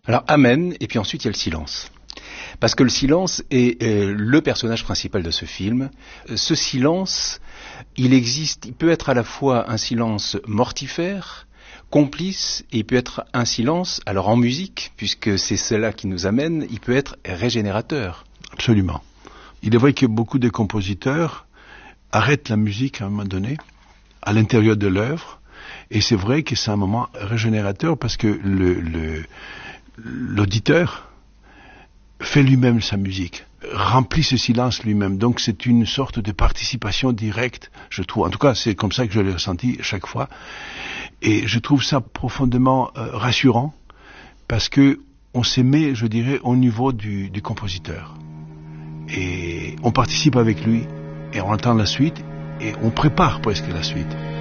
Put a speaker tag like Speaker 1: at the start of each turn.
Speaker 1: Alors Amen, et puis ensuite il y a le silence. Parce que le silence est le personnage principal de ce film. Ce silence, il peut être à la fois un silence mortifère, complice, et il peut être un silence, alors en musique, puisque c'est cela qui nous amène, il peut être régénérateur.
Speaker 2: Absolument. Il est vrai que beaucoup de compositeurs arrêtent la musique à un moment donné, à l'intérieur de l'œuvre, et c'est vrai que c'est un moment régénérateur parce que l'auditeur fait lui-même sa musique, remplit ce silence lui-même. Donc c'est une sorte de participation directe, je trouve. En tout cas, c'est comme ça que je l'ai ressenti chaque fois. Et je trouve ça profondément rassurant, parce que on se met, je dirais, au niveau du compositeur. Et on participe avec lui, et on entend la suite, et on prépare presque la suite.